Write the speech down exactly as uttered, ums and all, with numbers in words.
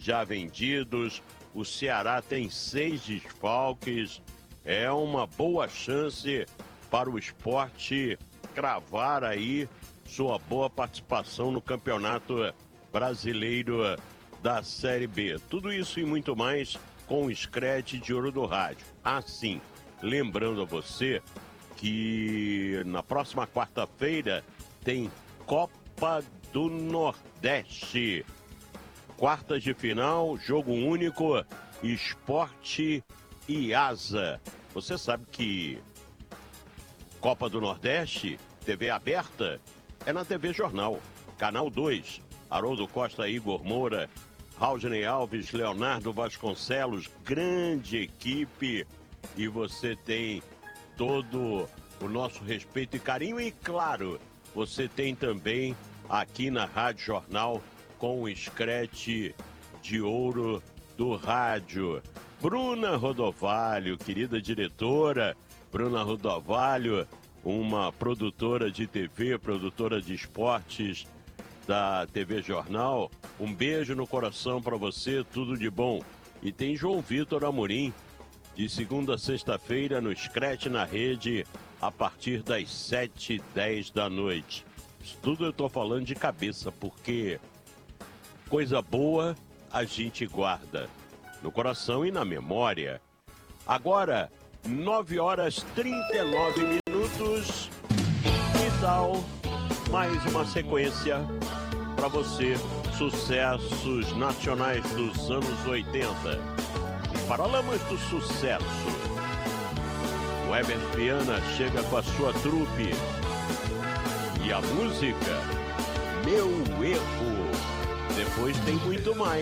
já vendidos. O Ceará tem seis desfalques. É uma boa chance para o Sport cravar aí sua boa participação no Campeonato Brasileiro da Série B. Tudo isso e muito mais com o Scratch de Ouro do Rádio. Assim, lembrando a você que na próxima quarta-feira tem Copa do Nordeste. Quartas de final, jogo único, Sport e Asa. Você sabe que Copa do Nordeste, T V aberta, é na T V Jornal, Canal dois. Haroldo Costa, Igor Moura, Raulney Alves, Leonardo Vasconcelos, grande equipe. E você tem todo o nosso respeito e carinho. E claro, você tem também aqui na Rádio Jornal com o Scratch de Ouro do Rádio. Bruna Rodovalho, querida diretora, Bruna Rodovalho, uma produtora de T V, produtora de esportes da T V Jornal. Um beijo no coração para você, tudo de bom. E tem João Vitor Amorim, de segunda a sexta-feira no Scratch na Rede, a partir das sete e dez da noite. Isso tudo eu estou falando de cabeça, porque coisa boa a gente guarda no coração e na memória. Agora, nove horas e trinta e nove minutos. E tal, mais uma sequência para você. Sucessos nacionais dos anos oitenta. Paralamas do Sucesso. O Herbert Viana chega com a sua trupe. E a música, Meu Erro. Depois tem muito mais.